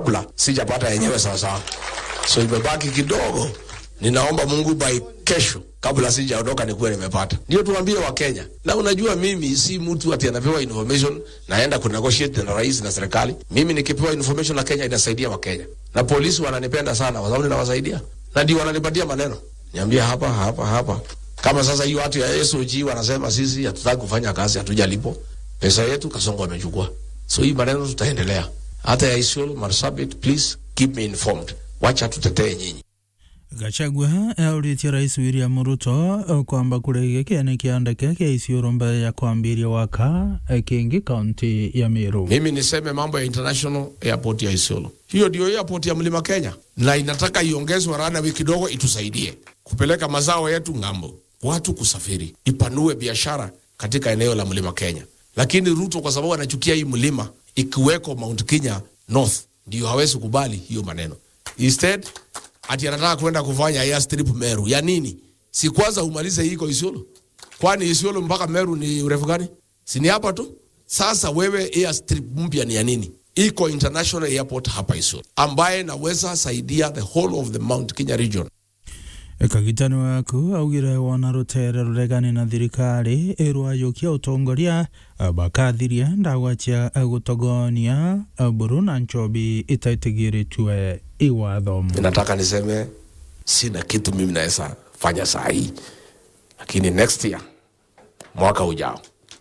kabla sijapata yenyewe sawa. So imebaki kidogo. Ninaomba Mungu by kesho kabla sijaondoka nikuwe nimepata. Ndio tuambie wa Kenya. Na unajua mimi si mtu ati anapewa information naenda kunegotiate na rais na serikali. Mimi nikipewa information na Kenya inasaidia wa Kenya. Na polisi wananipenda sana kwa sababu ninawasaidia. Na ndio wananipatia maneno. Niambie hapa. Kama sasa hiyo watu ya SOG wanasema sisi hatutaki kufanya kazi, hatujalipo. Pesa yetu Kasongo amechukua. So hii maneno tutaendelea. Hata ya Isiolo, Marsabit, please keep me informed. Wacha tutetee nyinyi. Gachagua auritia Rais William Ruto kwamba kuregekea ni kiandike kia Isiolo mbele ya kuambiria waka Kingi County ya Meru. Mimi niseme mambo ya International Airport ya Isiolo. Hiyo ndio airport ya Mlima Kenya. Na inataka iongezwe rana wiki kidogo itusaidie kupeleka mazao yetu ngambo. Watu kusafiri. Ipanue biashara katika eneo la Mlima Kenya. Lakini Ruto kwa sababu anachukia hii mlima ikiweko Mount Kenya North ndio hawezi kubali hiyo maneno. Instead ati anataka kwenda kufanya airstrip Meru. Ya nini? Si kwanza umalize hii kwa Isiolo. Kwani Isiolo mpaka Meru ni urefu gani? Si ni hapa tu. Sasa wewe airstrip mpya ni ya nini? Iko International Airport hapa Isiolo ambaye naweza saidia the whole of the Mount Kenya region. Kagitani waku augire wana rutere ruregani na thirikari erwayokia utongoria bakathiria ndagwachia gutogonia Buruna Nchobi itaitigiritwe iwatho. Nataka niseme sina kitu mimi naweza fanya saa hii, lakini next year mwaka ujao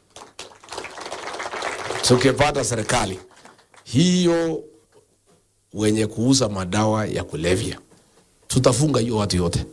tukipata serikali hiyo wenye kuuza madawa ya kulevya tutafunga hiyo watu yote.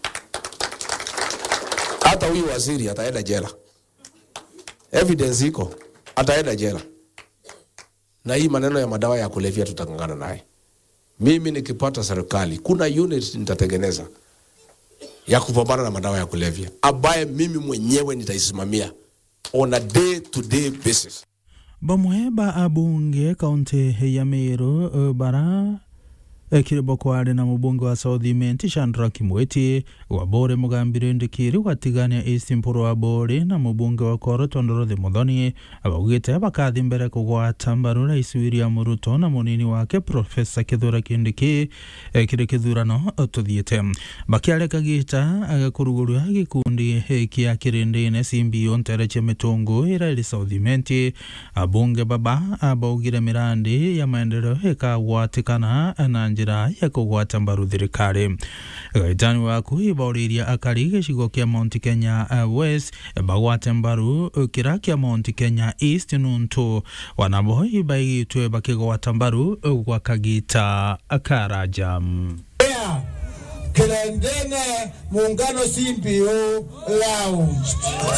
Hata huyu waziri ataenda jela. Evidence iko, ataenda jela. Na hii maneno ya madawa ya kulevya tutangangana naye. Mimi nikipata serikali, kuna unit nitatengeneza ya kupambana na madawa ya kulevya ambaye mimi mwenyewe nitaisimamia on a day to day basis. Bamwe abunge kaunti ya Meru bara Kiriboko ari na mubunge wa Southimenti Chandra Kimweti wabore mugambire ndikiri watigania East Mpuru wa bore na mubunge wa Koro Tondorothi Muthoni abagite bakathi mbere kugwata mbaru Rais William Ruto na munini wake Professor Kithure Kindiki kiri kithurano tuthiete bakiareka gita agakurugurua gikundi kia kirindine Simbio Ntereche Mitungu ira Southimenti abunge baba abaugire mirandi ya maendeleo ikagwatikana na njira ya kugwata mbaru thirikari. Gaitani waku ibauriria akari gicigo kia Mount Kenya West bagwate mbaru kira kia Mount Kenya East nuntu wanabo ibaigitwe bakigwata mbaru gwa Kagita Karajam. Kirendene muungano Simbio Lounge.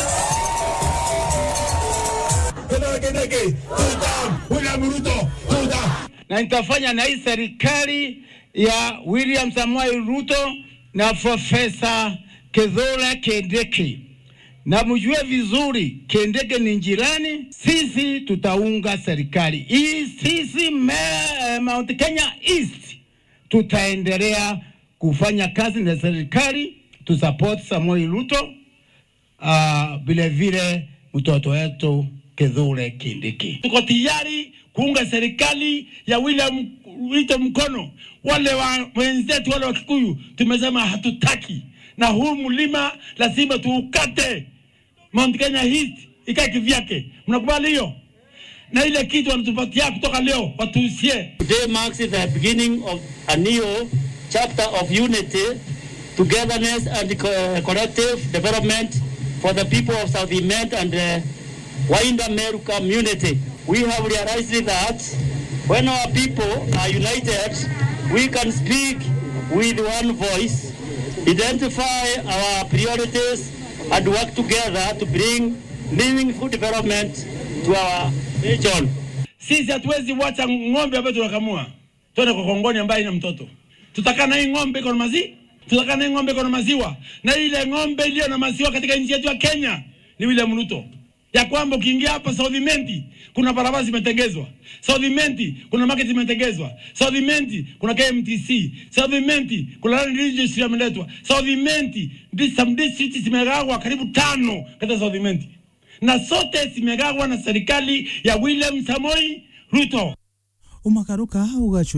William Ruto na nitafanya na hii serikali ya William Samoei Ruto na Professor Kithure Kindiki. Na mjue vizuri Kindiki ni jirani, sisi tutaunga serikali hii. Sisi Mount Kenya East tutaendelea kufanya kazi na serikali to support Samoei Ruto vile vile mtoto wetu Kithure Kindiki. Tuko tayari kuunga serikali ya William Ruto mkono. Wale wenzetu wale wa Kikuyu tumesema hatutaki, na huu mlima lazima tuukate. Mount Kenya East ikae kivyake. Mnakubali hiyo? Na ile kitu wanatupatia kutoka leo watuusie. Today marks the beginning of a new chapter of unity, togetherness and collective development for the people of Southimenti and Winder Meru community. We have realized that when our people are united, we can speak with one voice, identify our priorities, and work together to bring meaningful development to our region. Sisi hatuwezi wacha ng'ombe ambaye tunakamua tuende kwa kongoni ambaye ina mtoto. Tutakana hii ng'ombe iko na maziwa, tutakana hii ng'ombe iko na maziwa, na ile ng'ombe iliyo na maziwa katika nchi yetu ya Kenya ni William Ruto. Ya kwamba ukiingia hapa Southimenti kuna barabara zimetengezwa, Southimenti kuna market zimetengezwa, Southimenti kuna KMTC, Southimenti kuna land registry imeletwa, Southimenti some districts zimegawwa karibu 5 katika Southimenti, na sote zimegawwa na serikali ya William Samoei Ruto. Umakaruka ugachu